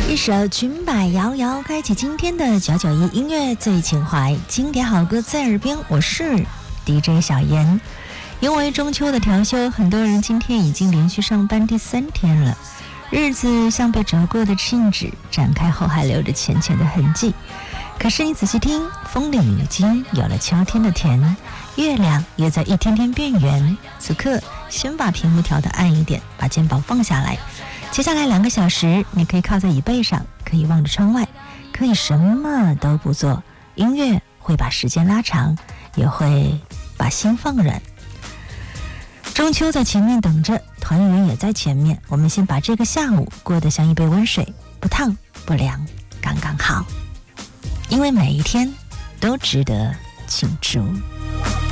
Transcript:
一首裙摆摇摇，开启今天的991音乐最情怀，经典好歌在耳边。我是 DJ 小妍。因为中秋的调休，很多人今天已经连续上班第3天了，日子像被折过的信纸，展开后还留着浅浅的痕迹。可是你仔细听，风里已经有了秋天的甜，月亮也在一天天变圆。此刻先把屏幕调得暗一点，把肩膀放下来。接下来2个小时，你可以靠在椅背上，可以望着窗外，可以什么都不做。音乐会把时间拉长，也会把心放软。中秋在前面等着，团圆也在前面。我们先把这个下午过得像一杯温水，不烫不凉，刚刚好。因为每一天都值得庆祝。